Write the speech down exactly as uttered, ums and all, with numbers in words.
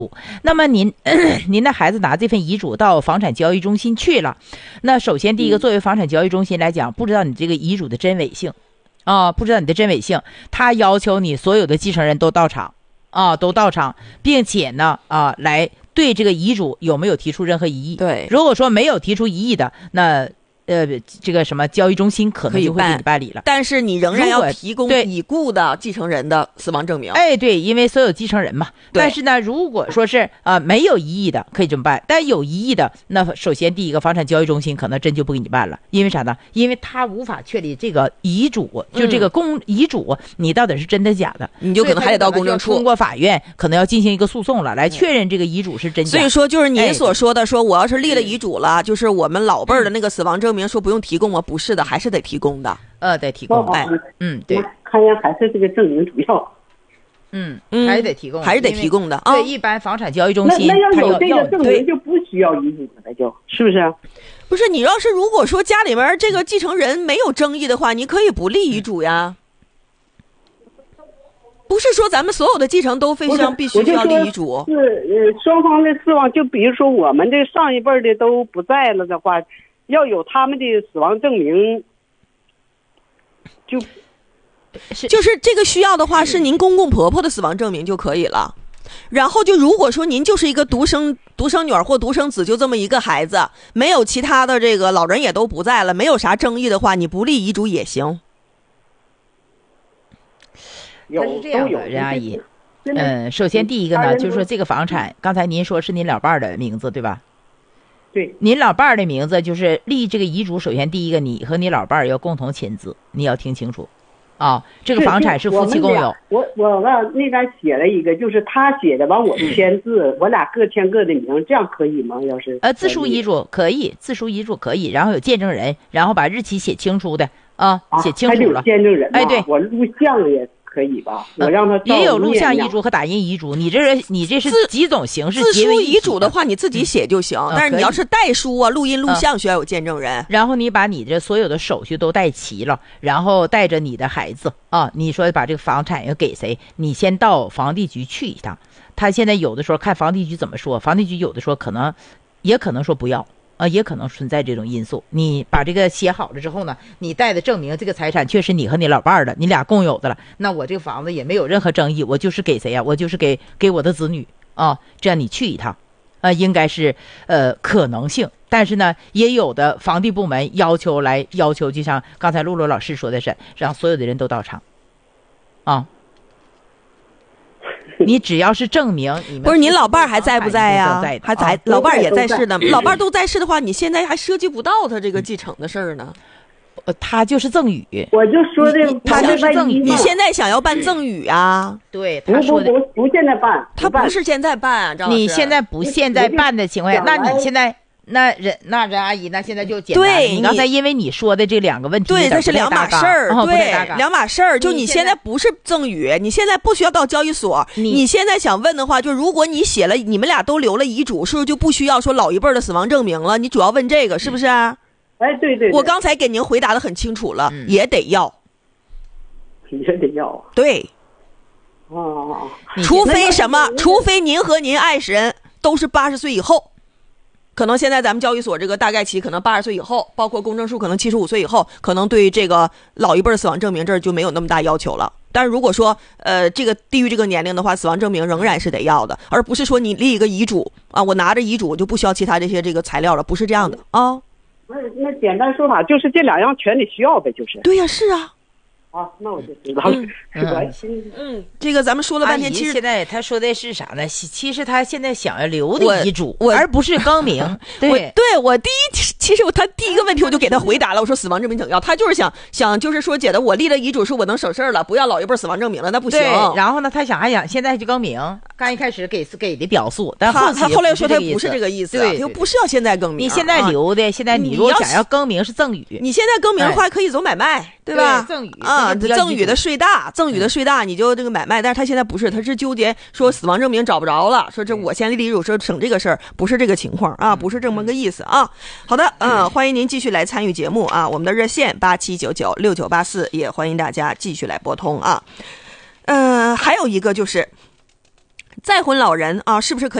那么您您的孩子拿这份遗嘱到房产交易中心去了，那首先第一个，作为房产交易中心来讲，不知道你这个遗嘱的真伪性啊，不知道你的真伪性，他要求你所有的继承人都到场啊，都到场，并且呢啊，来对这个遗嘱有没有提出任何异议。 对， 如果说没有提出异议的，那呃，这个什么交易中心可能就会给你办理了， 但是你仍然要提供已故的继承人的死亡证明。 哎，对，因为所有继承人嘛。但是呢，如果说是啊、呃、没有异议的，可以这么办；但有异议的，那首先第一个，房产交易中心可能真就不给你办了，因为啥呢？因为他无法确立这个遗嘱，就这个公、嗯、遗嘱，你到底是真的假的， 你就可能还得到公证处， 通过法院，可能要进行一个诉讼了，来确认这个遗嘱是真假。 所以说，就是您所说的，说我要是立了遗嘱了，就是我们老辈儿的那个死亡证明。说不用提供吗？不是的，还是得提供的。 呃，得提供。哎，嗯，对， 看样还是这个证明主要。 嗯，还是得提供， 还是得提供的啊。对，一般房产交易中心， 那要有这个证明就不需要遗嘱了，就是不是？ 不是，你要是如果说家里面这个继承人没有争议的话，你可以不立遗嘱呀。不是说咱们所有的继承都非常必须要立遗嘱。 是呃，双方的死亡，就比如说我们这上一辈的都不在了的话。要有他们的死亡证明，就就是这个需要的话，是您公公婆婆的死亡证明就可以了。然后就如果说您就是一个独生独生女儿或独生子，就这么一个孩子，没有其他的这个老人也都不在了，没有啥争议的话，你不立遗嘱也行。 它是这样的，任阿姨，嗯，首先第一个呢，就是说这个房产，刚才您说是您老伴儿的名字，对吧？ 对， 您老伴儿的名字就是立这个遗嘱。首先，第一个，你和你老伴儿要共同签字，你要听清楚，啊，这个房产是夫妻共有。 我我往那边写了一个，就是他写的，完我签字，嗯、我俩各签各的名，这样可以吗？要是呃，自书遗嘱可以，自书遗嘱可以，然后有见证人，然后把日期写清楚的啊，写清楚了。 还有见证人， 哎，对， 我录像也。可以吧？我让他也有录像遗嘱和打印遗嘱，你这是你这是几种形式？ 自书遗嘱的话，你自己写就行， 嗯、 但是你要是代书啊、录音、录像，需要有见证人、 嗯。然后你把你这所有的手续都带齐了，然后带着你的孩子啊，你说把这个房产要给谁？你先到房地局去一趟。他现在有的时候看房地局怎么说，房地局有的时候可能，也可能说不要。啊，也可能存在这种因素。你把这个写好了之后呢，你带的证明这个财产确实你和你老伴儿的，你俩共有的了。那我这个房子也没有任何争议，我就是给谁呀、啊？我就是给给我的子女啊。这样你去一趟，啊，应该是呃可能性。但是呢，也有的房地部门要求来要求，就像刚才露露老师说的是，让所有的人都到场，啊。你只要是证明你们不是您老伴儿还在不在呀、啊？还在，老伴儿也在世呢。 哦、 老伴儿都在世的话，你现在还涉及不到他这个继承的事儿呢。 呃，他就是赠与。 我就说的， 他就是赠与。 你现在想要办赠与啊？ 对，他说的不不不，现在办， 他不是现在办，张老师。 你现在不现在办的情况下，那你现在。那任那任阿姨，那现在就简单。 对， 你刚才因为你说的这两个问题， 对，这是两码事儿， 哦、 对，两码事儿。就你现在不是赠与，你现在不需要到交易所。你, 你现在想问的话，就如果你写了，你们俩都留了遗嘱，是不是就不需要说老一辈的死亡证明了？你主要问这个是不是、啊？ 哎，对 对, 对。 我刚才给您回答的很清楚了，嗯、也得要， 也得要。 对。 哦。 除非什么？除非您和您爱人都是八十岁以后。可能现在咱们交易所这个大概期可能八十岁以后，包括公证处可能七十五岁以后，可能对于这个老一辈死亡证明这儿就没有那么大要求了。但是如果说呃这个低于这个年龄的话，死亡证明仍然是得要的，而不是说你立一个遗嘱啊，我拿着遗嘱我就不需要其他这些这个材料了，不是这样的啊。 那那简单说法就是这两样全得需要呗，就是。 对呀、啊，是啊。 啊，那我就知道了。 嗯嗯，这个咱们说了半天，其实现在他说的是啥呢？其实他现在想要留的遗嘱，而不是更名。对， 我对我第一，其实我他第一个问题我就给他回答了，我说死亡证明等要，他就是想想就是说姐的，我立了遗嘱是我能省事儿了，不要老一辈死亡证明了，那不行。 然后呢，他想还想现在就更名，刚一开始给给的表述，但后他后来又说他不是这个意思， 对， 又不是要现在更名。 你现在留的，现在你如果想要更名是赠与， 你现在更名的话可以走买卖，对吧？ 赠与啊，赠与的税大，赠与的税大，你就这个买卖。但是他现在不是，他是纠结说死亡证明找不着了，说这我先立遗嘱说省这个事儿，不是这个情况啊，不是这么个意思啊。好的，嗯，欢迎您继续来参与节目啊，我们的热线八七九九六九八四，也欢迎大家继续来拨通啊。嗯、呃，还有一个就是再婚老人啊，是不是可以